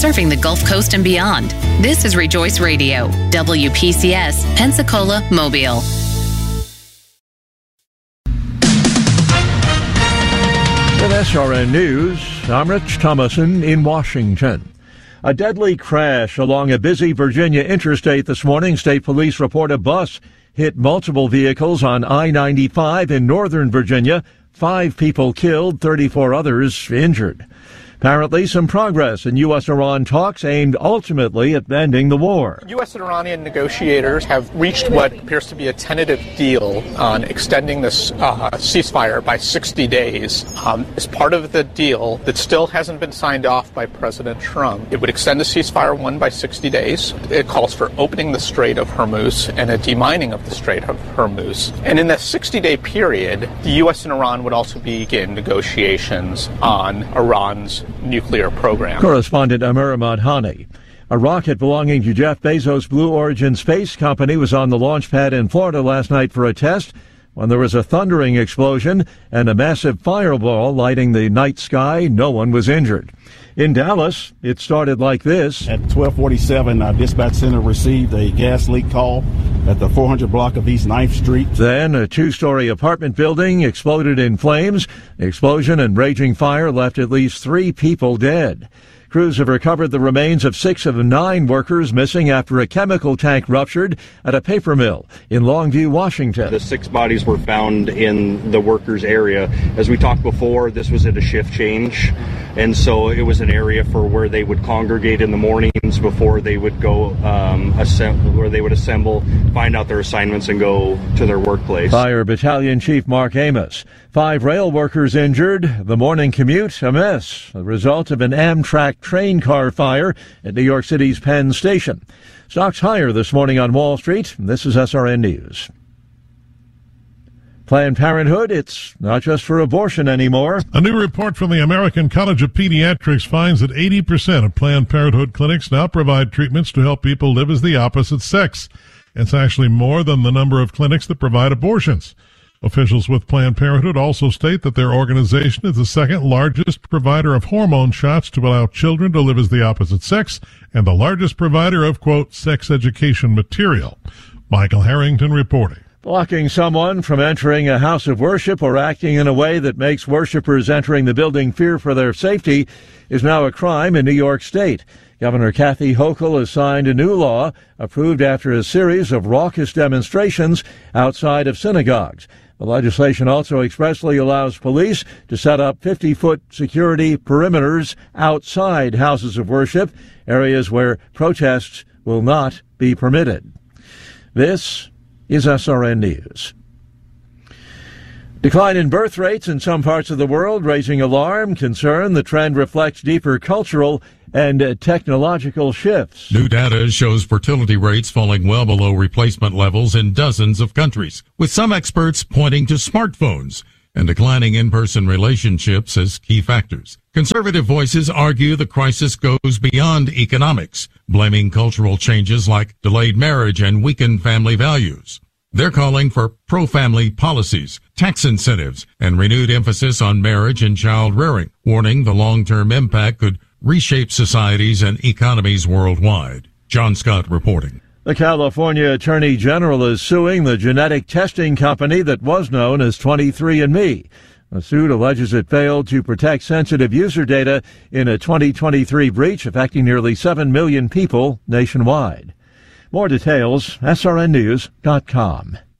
serving the Gulf Coast and beyond. This is Rejoice Radio, WPCS, Pensacola, Mobile. With SRN News, I'm Rich Thomason in Washington. A deadly crash along a busy Virginia interstate this morning. State police report a bus hit multiple vehicles on I-95 in northern Virginia. 5 people killed, 34 others injured. Apparently some progress in U.S.-Iran talks aimed ultimately at ending the war. U.S. and Iranian negotiators have reached what appears to be a tentative deal on extending this ceasefire by 60 days. As part of the deal that still hasn't been signed off by President Trump, it would extend the ceasefire by 60 days. It calls for opening the Strait of Hormuz and a demining of the Strait of Hormuz. And in that 60-day period, the U.S. and Iran would also begin negotiations on Iran's nuclear program. Correspondent Amir Madhani. A rocket belonging to Jeff Bezos' Blue Origin Space Company was on the launch pad in Florida last night for a test when there was a thundering explosion and a massive fireball lighting the night sky. No one was injured. In Dallas, it started like this. At 12:47, our dispatch center received a gas leak call at the 400 block of East 9th Street. Then a 2-story apartment building exploded in flames. The explosion and raging fire left at least 3 people dead. Crews have recovered the remains of 6 of the 9 workers missing after a chemical tank ruptured at a paper mill in Longview, Washington. The 6 bodies were found in the workers' area. As we talked before, this was at a shift change, and so it was an area for where they would congregate in the mornings before they would go where they would assemble, find out their assignments, and go to their workplace. Fire Battalion Chief Mark Amos. 5 rail workers injured. The morning commute a mess. The result of an Amtrak train car fire at New York City's Penn Station. Stocks higher this morning on Wall Street. This is SRN News. Planned Parenthood, it's not just for abortion anymore. A new report from the American College of Pediatrics finds that 80% of Planned Parenthood clinics now provide treatments to help people live as the opposite sex. It's actually more than the number of clinics that provide abortions. Officials with Planned Parenthood also state that their organization is the second largest provider of hormone shots to allow children to live as the opposite sex and the largest provider of, quote, sex education material. Michael Harrington reporting. Blocking someone from entering a house of worship or acting in a way that makes worshipers entering the building fear for their safety is now a crime in New York State. Governor Kathy Hochul has signed a new law approved after a series of raucous demonstrations outside of synagogues. The legislation also expressly allows police to set up 50-foot security perimeters outside houses of worship, areas where protests will not be permitted. This is SRN News. Decline in birth rates in some parts of the world raising alarm, concern. The trend reflects deeper cultural and technological shifts. New data shows fertility rates falling well below replacement levels in dozens of countries, with some experts pointing to smartphones and declining in-person relationships as key factors. Conservative voices argue the crisis goes beyond economics, blaming cultural changes like delayed marriage and weakened family values. They're calling for pro-family policies, tax incentives, and renewed emphasis on marriage and child rearing, warning the long-term impact could reshape societies and economies worldwide. John Scott reporting. The California Attorney General is suing the genetic testing company that was known as 23andMe. The suit alleges it failed to protect sensitive user data in a 2023 breach affecting nearly 7 million people nationwide. More details, srnnews.com.